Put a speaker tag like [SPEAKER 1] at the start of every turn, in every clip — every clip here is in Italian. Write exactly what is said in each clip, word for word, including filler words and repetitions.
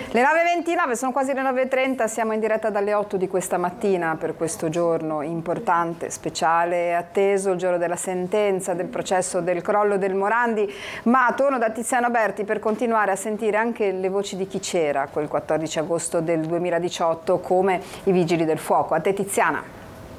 [SPEAKER 1] Le nove e ventinove, sono quasi le nove e trenta, siamo in diretta dalle otto di questa mattina per questo giorno importante, speciale e atteso, il giorno della sentenza del processo del crollo del Morandi. Ma torno da Tiziano Berti per continuare a sentire anche le voci di chi c'era quel quattordici agosto del duemiladiciotto come i Vigili del Fuoco. A te Tiziana.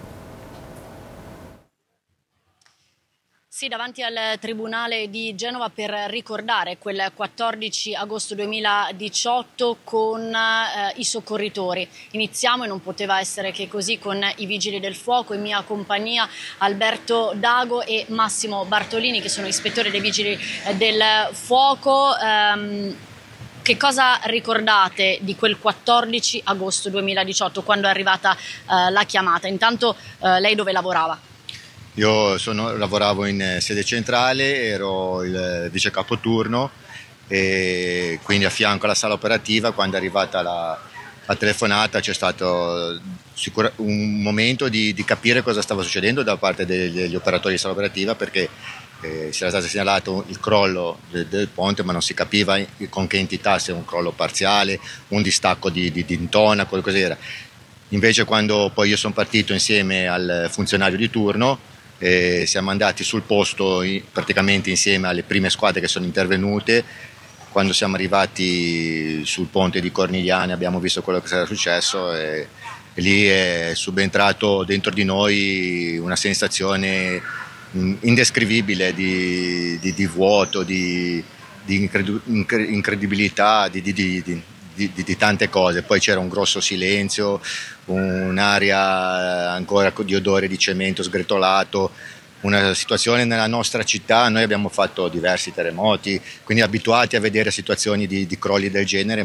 [SPEAKER 2] Sì, davanti al Tribunale di Genova per ricordare quel quattordici agosto duemiladiciotto con eh, i soccorritori. Iniziamo, e non poteva essere che così, con i Vigili del Fuoco, in mia compagnia Alberto Dago e Massimo Bartolini, che sono ispettori dei Vigili del Fuoco. Um, Che cosa ricordate di quel quattordici agosto duemiladiciotto, quando è arrivata uh, la chiamata? Intanto uh, lei dove lavorava?
[SPEAKER 3] Io sono, lavoravo in sede centrale, ero il vice capoturno e quindi a fianco alla sala operativa. Quando è arrivata la, la telefonata c'è stato sicura, un momento di, di capire cosa stava succedendo da parte degli, degli operatori di sala operativa, perché eh, si era stato segnalato il crollo del, del ponte, ma non si capiva con che entità, se un crollo parziale, un distacco di, di, di intonaco, cos'era. Invece quando poi io sono partito insieme al funzionario di turno, Eh, siamo andati sul posto praticamente insieme alle prime squadre che sono intervenute. Quando siamo arrivati sul ponte di Cornigliane abbiamo visto quello che era successo e, e lì è subentrato dentro di noi una sensazione indescrivibile di, di, di vuoto, di, di incredu- incredibilità, di, di, di, di Di, di, di tante cose. Poi c'era un grosso silenzio, un'aria ancora di odore di cemento sgretolato, una situazione nella nostra città. Noi abbiamo fatto diversi terremoti, quindi abituati a vedere situazioni di, di crolli del genere.